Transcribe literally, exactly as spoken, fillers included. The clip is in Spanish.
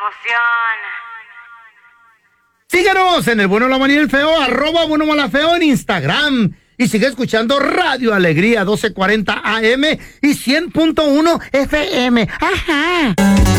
confusión. Síguenos en el Bueno, la Mala y el Feo, arroba Bueno, Mala, Feo en Instagram. Y sigue escuchando Radio Alegría doce cuarenta A M y cien punto uno F M. Ajá.